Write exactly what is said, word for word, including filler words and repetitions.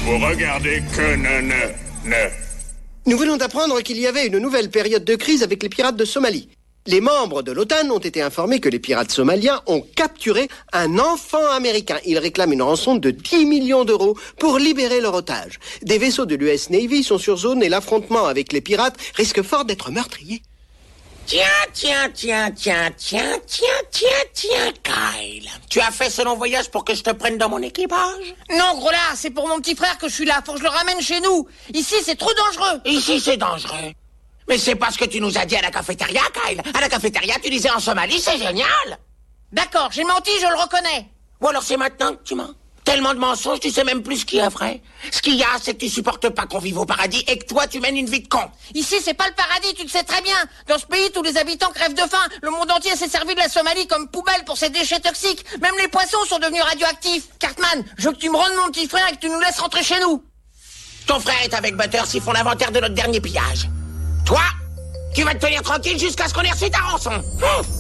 Vous regardez que ne, ne, ne. Nous venons d'apprendre qu'il y avait une nouvelle période de crise avec les pirates de Somalie. Les membres de l'OTAN ont été informés que les pirates somaliens ont capturé un enfant américain. Ils réclament une rançon de dix millions d'euros pour libérer leur otage. Des vaisseaux de l'U S Navy sont sur zone et l'affrontement avec les pirates risque fort d'être meurtrier. Tiens, tiens, tiens, tiens, tiens, tiens, tiens, tiens, Kyle. Tu as fait ce long voyage pour que je te prenne dans mon équipage? Non, gros lard, c'est pour mon petit frère que je suis là. Faut que je le ramène chez nous. Ici, c'est trop dangereux. Ici, c'est dangereux. Mais c'est pas ce que tu nous as dit à la cafétéria, Kyle. À la cafétéria, tu disais en Somalie, c'est génial. D'accord, j'ai menti, je le reconnais. Ou alors c'est maintenant que tu mens. Tellement de mensonges, tu sais même plus ce qui est vrai. Ce qu'il y a, c'est que tu supportes pas qu'on vive au paradis et que toi, tu mènes une vie de con. Ici, c'est pas le paradis, tu le sais très bien. Dans ce pays, tous les habitants crèvent de faim. Le monde entier s'est servi de la Somalie comme poubelle pour ses déchets toxiques. Même les poissons sont devenus radioactifs. Cartman, je veux que tu me rendes mon petit frère et que tu nous laisses rentrer chez nous. Ton frère est avec Butters, ils font l'inventaire de notre dernier pillage. Toi, tu vas te tenir tranquille jusqu'à ce qu'on ait reçu ta rançon. Hum.